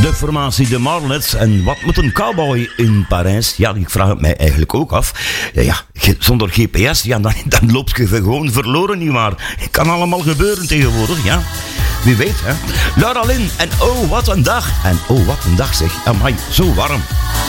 De formatie de Marlets. En wat moet een cowboy in Parijs? Ja, ik vraag het mij eigenlijk ook af. Ja, zonder GPS, ja, dan loop je gewoon verloren, nietwaar? Het kan allemaal gebeuren tegenwoordig, ja. Wie weet, hè. Laura Lynn en oh, wat een dag. En oh, wat een dag zeg. Amai, zo warm.